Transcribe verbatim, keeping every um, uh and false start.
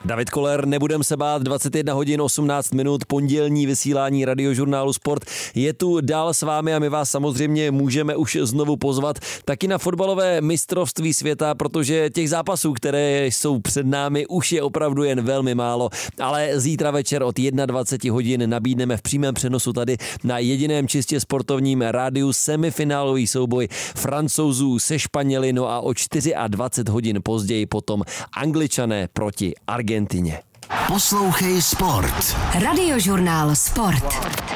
David Koller, nebudem se bát, dvacet jedna hodin osmnáct minut, pondělní vysílání Radiožurnálu Sport je tu dál s vámi a my vás samozřejmě můžeme už znovu pozvat taky na fotbalové mistrovství světa, protože těch zápasů, které jsou před námi, už je opravdu jen velmi málo, ale zítra večer od dvacet jedna hodin nabídneme v přímém přenosu tady na jediném čistě sportovním rádiu semifinálový souboj Francouzů se Španěli, no a o dvacet čtyři hodin později potom Angličané proti Argentině. Poslouchej Sport. Radiožurnál Sport.